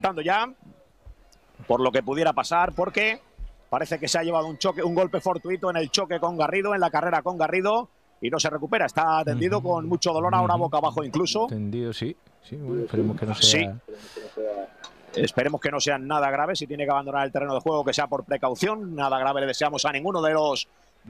ya por lo que pudiera pasar, porque parece que se ha llevado un golpe fortuito en el choque con Garrido, en la carrera con Garrido, y no se recupera. Está tendido con mucho dolor, ahora boca abajo incluso. Tendido, sí. Bueno, esperemos que no sea... Esperemos que no sea nada grave. Si tiene que abandonar el terreno de juego, que sea por precaución. Nada grave le deseamos a ninguno de los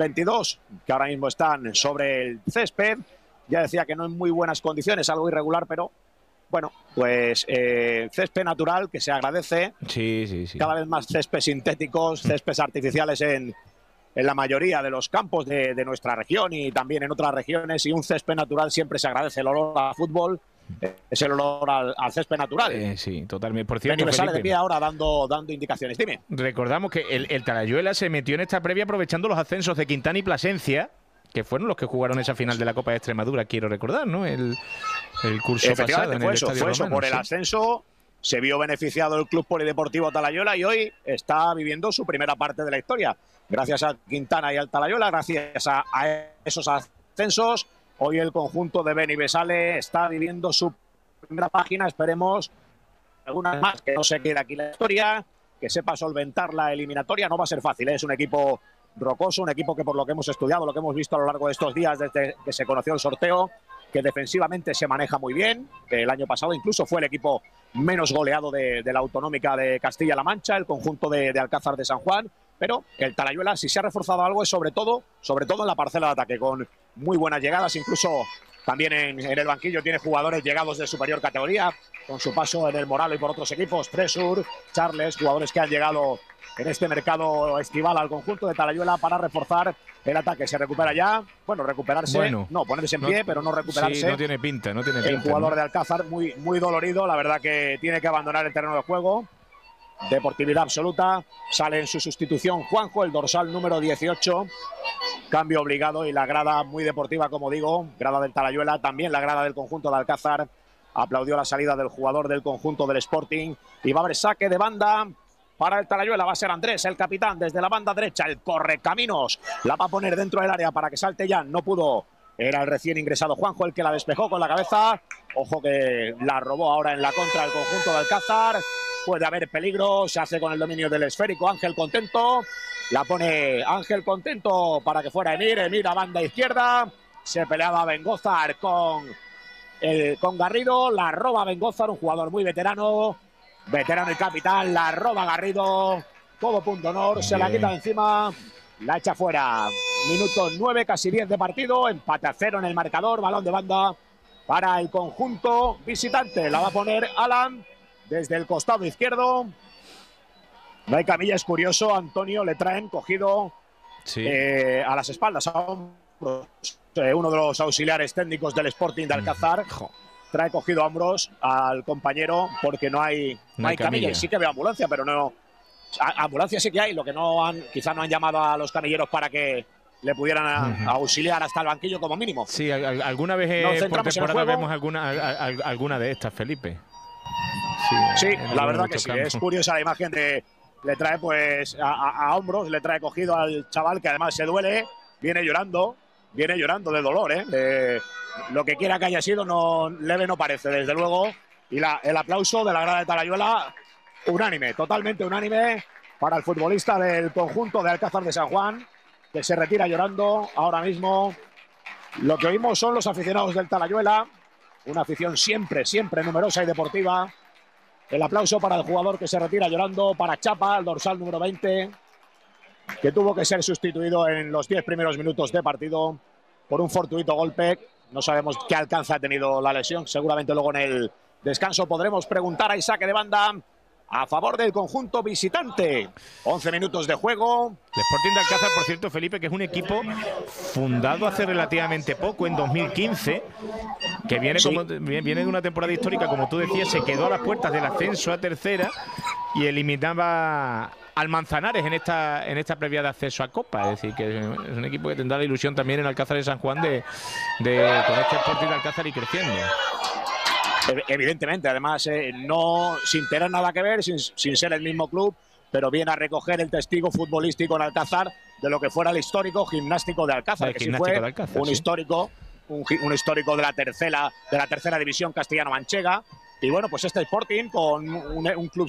22 que ahora mismo están sobre el césped. Ya decía que no en muy buenas condiciones, algo irregular, pero bueno, pues césped natural, que se agradece. Sí. Cada vez más céspedes sintéticos, céspedes artificiales en la mayoría de los campos de nuestra región y también en otras regiones. Y un césped natural siempre se agradece. El olor al fútbol es el olor al césped natural. Sí, totalmente. Por cierto, Felipe sale de pie ahora dando indicaciones. Dime. Recordamos que el Talayuela se metió en esta previa aprovechando los ascensos de Quintana y Plasencia, que fueron los que jugaron esa final de la Copa de Extremadura, quiero recordar, ¿no? El curso pasado en el Estadio Romano. Por el ascenso se vio beneficiado el Club Polideportivo Talayuela y hoy está viviendo su primera parte de la historia. Gracias a Quintana y al Talayuela, gracias a esos ascensos, hoy el conjunto de Beni Besale está viviendo su primera página. Esperemos algunas más, que no se quede aquí la historia, que sepa solventar la eliminatoria. No va a ser fácil, es un equipo rocoso, un equipo que por lo que hemos estudiado, lo que hemos visto a lo largo de estos días desde que se conoció el sorteo, que defensivamente se maneja muy bien, que el año pasado incluso fue el equipo menos goleado de la autonómica de Castilla-La Mancha, el conjunto de Alcázar de San Juan, pero el Talayuela, si se ha reforzado algo, es sobre todo en la parcela de ataque, con muy buenas llegadas, incluso también en el banquillo tiene jugadores llegados de superior categoría, con su paso en el Moralo y por otros equipos, Tresur, Charles, jugadores que han llegado en este mercado estival al conjunto de Talayuela para reforzar el ataque. Se recupera ya, bueno, recuperarse, no, ponerse en pie, pero no recuperarse. Sí, no tiene pinta. El jugador de Alcázar muy dolorido, la verdad que tiene que abandonar el terreno de juego. Deportividad absoluta, sale en su sustitución Juanjo, el dorsal número 18, cambio obligado y la grada muy deportiva, como digo, grada del Talayuela, también la grada del conjunto de Alcázar, aplaudió la salida del jugador del conjunto del Sporting y va a haber saque de banda para el Talayuela. Va a ser Andrés, el capitán, desde la banda derecha, el correcaminos, la va a poner dentro del área para que salte ya, no pudo, era el recién ingresado Juanjo el que la despejó con la cabeza, ojo que la robó ahora en la contra del conjunto de Alcázar. Puede haber peligro, se hace con el dominio del esférico Ángel Contento, la pone Ángel Contento para que fuera Emir a banda izquierda, se peleaba Bengózar con Garrido, la roba Bengózar, un jugador muy veterano y capitán, la roba Garrido, todo punto honor, se la quita de encima, la echa fuera. Minuto 9, casi 10 de partido, empate a 0 en el marcador, balón de banda para el conjunto visitante, la va a poner Alan desde el costado izquierdo. No hay camilla, es curioso, Antonio le traen cogido a las espaldas a hombros. Uno de los auxiliares técnicos del Sporting de Alcázar trae cogido a hombros al compañero porque no hay camilla. Y sí que veo ambulancia, pero no. Ambulancia sí que hay, lo que quizá no han llamado a los camilleros para que le pudieran auxiliar hasta el banquillo como mínimo. Sí, alguna vez por temporada vemos alguna de estas, Felipe. Sí, la verdad que sí, es curiosa la imagen le trae pues a hombros, le trae cogido al chaval que además se duele, viene llorando de dolor, lo que quiera que haya sido, leve no parece, desde luego, y el aplauso de la grada de Talayuela, unánime, totalmente unánime, para el futbolista del conjunto de Alcázar de San Juan, que se retira llorando ahora mismo. Lo que oímos son los aficionados del Talayuela, una afición siempre numerosa y deportiva. El aplauso para el jugador que se retira llorando, para Chapa, el dorsal número 20, que tuvo que ser sustituido en los 10 primeros minutos de partido por un fortuito golpe. No sabemos qué alcance ha tenido la lesión, seguramente luego en el descanso podremos preguntar. Hay saque de banda a favor del conjunto visitante. 11 minutos de juego. El Sporting de Alcázar, por cierto, Felipe, que es un equipo fundado hace relativamente poco, en 2015, que viene de una temporada histórica, como tú decías, se quedó a las puertas del ascenso a tercera y eliminaba al Manzanares en esta previa de acceso a Copa. Es decir, que es un equipo que tendrá la ilusión también en Alcázar de San Juan de con este Sporting de Alcázar y creciendo. Evidentemente, además, no sin tener nada que ver, sin ser el mismo club, pero viene a recoger el testigo futbolístico en Alcázar de lo que fuera el histórico Gimnástico de Alcázar, que sí fue un histórico de la tercera división castellano-manchega. Y bueno, pues este Sporting con un club